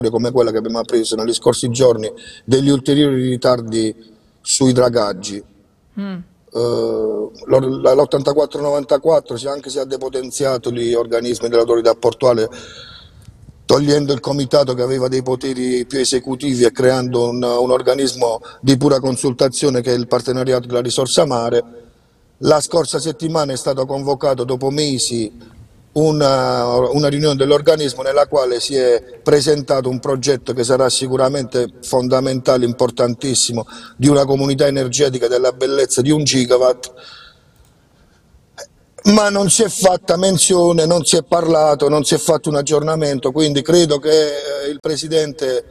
come quella che abbiamo appreso negli scorsi giorni degli ulteriori ritardi sui dragaggi. L'84-94, anche se ha depotenziato gli organismi dell'autorità portuale, togliendo il comitato che aveva dei poteri più esecutivi e creando un organismo di pura consultazione che è il partenariato della risorsa mare. La scorsa settimana è stato convocato dopo mesi una riunione dell'organismo nella quale si è presentato un progetto che sarà sicuramente fondamentale, importantissimo, di una comunità energetica della bellezza di 1 gigawatt, ma non si è fatta menzione, non si è parlato, non si è fatto un aggiornamento, quindi credo che il Presidente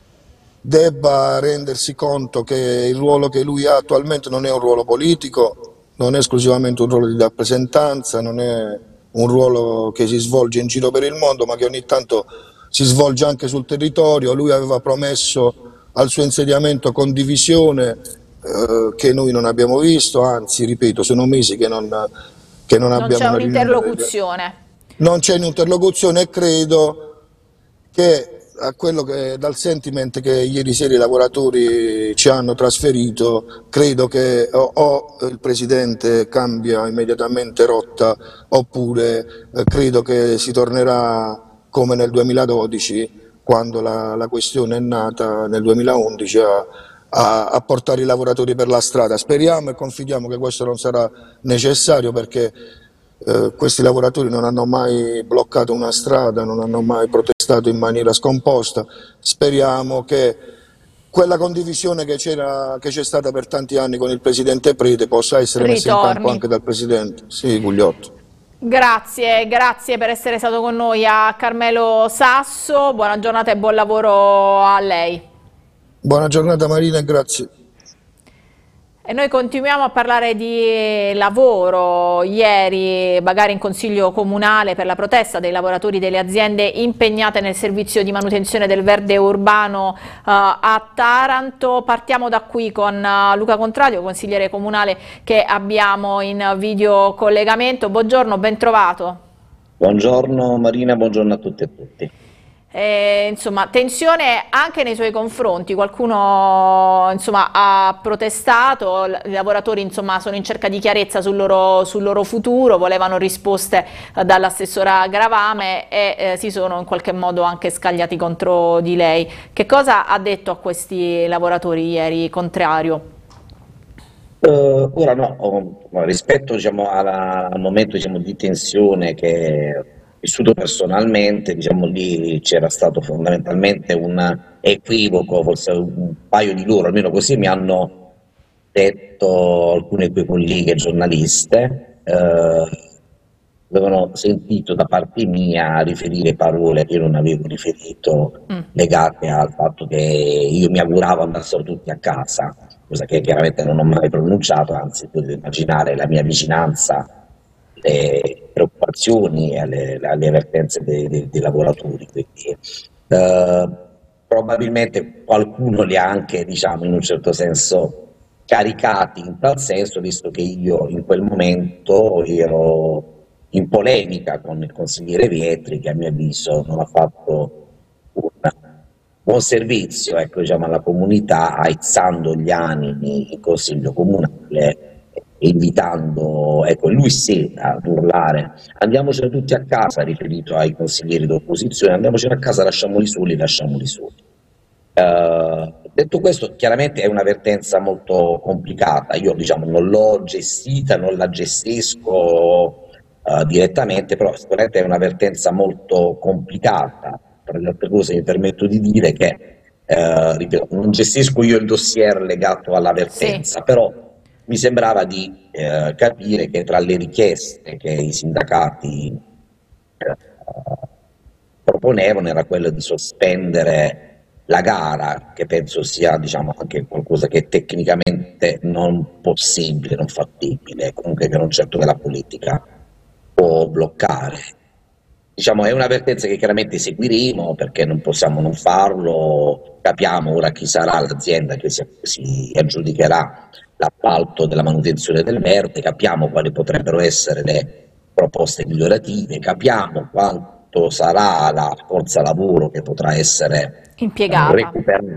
debba rendersi conto che il ruolo che lui ha attualmente non è un ruolo politico, non è esclusivamente un ruolo di rappresentanza, non è un ruolo che si svolge in giro per il mondo, ma che ogni tanto si svolge anche sul territorio. Lui aveva promesso al suo insediamento condivisione, che noi non abbiamo visto, anzi, ripeto, sono mesi che non Non c'è abbiamo una riunione. un'interlocuzione. Non c'è un'interlocuzione e credo che dal sentiment che ieri sera i lavoratori ci hanno trasferito, credo che o il Presidente cambia immediatamente rotta, oppure credo che si tornerà come nel 2012, quando la questione è nata nel 2011, a portare i lavoratori per la strada. Speriamo e confidiamo che questo non sarà necessario, perché questi lavoratori non hanno mai bloccato una strada, non hanno mai protestato in maniera scomposta. Speriamo che quella condivisione che c'è stata per tanti anni con il Presidente Prete possa essere messa in campo anche dal Presidente. Sì, Gugliotto. Grazie per essere stato con noi, a Carmelo Sasso. Buona giornata e buon lavoro a lei. Buona giornata Marina e grazie. E noi continuiamo a parlare di lavoro. Ieri magari in Consiglio Comunale per la protesta dei lavoratori delle aziende impegnate nel servizio di manutenzione del verde urbano a Taranto. Partiamo da qui con Luca Contrario, consigliere comunale che abbiamo in videocollegamento. Buongiorno, ben trovato. Buongiorno Marina, buongiorno a tutti e tutti. Insomma, tensione anche nei suoi confronti, qualcuno insomma, ha protestato, i lavoratori insomma, sono in cerca di chiarezza sul loro futuro, volevano risposte dall'assessora Gravame e si sono in qualche modo anche scagliati contro di lei. Che cosa ha detto a questi lavoratori ieri, Contrario? Ora no, rispetto diciamo, al momento diciamo, di tensione che ho vissuto personalmente, diciamo, lì c'era stato fondamentalmente un equivoco, forse un paio di loro, almeno così mi hanno detto alcune due colleghe giornaliste, avevano sentito da parte mia riferire parole che io non avevo riferito, legate al fatto che io mi auguravo andassero tutti a casa, cosa che chiaramente non ho mai pronunciato, anzi potete immaginare la mia vicinanza, le preoccupazioni e alle avvertenze dei lavoratori. Quindi, probabilmente qualcuno li ha anche, diciamo, in un certo senso caricati in tal senso, visto che io in quel momento ero in polemica con il consigliere Vietri, che a mio avviso non ha fatto un buon servizio, ecco, diciamo, alla comunità, aizzando gli animi in consiglio comunale, invitando, ecco, lui sì ad urlare andiamocene tutti a casa, riferito ai consiglieri d'opposizione, andiamocene a casa, lasciamoli soli. Detto questo, chiaramente è un'avvertenza molto complicata, io diciamo non l'ho gestita, non la gestisco direttamente, però sicuramente è un'avvertenza molto complicata. Tra le altre cose mi permetto di dire che ripeto, non gestisco io il dossier legato all'avvertenza, sì, però mi sembrava di capire che tra le richieste che i sindacati proponevano era quella di sospendere la gara, che penso sia, diciamo, anche qualcosa che è tecnicamente non possibile, non fattibile, comunque che non certo che la politica può bloccare. Diciamo, è un'avvertenza che chiaramente seguiremo, perché non possiamo non farlo. Capiamo ora chi sarà l'azienda che si aggiudicherà l'appalto della manutenzione del verde, capiamo quali potrebbero essere le proposte migliorative, capiamo quanto sarà la forza lavoro che potrà essere Impiegata. recuperata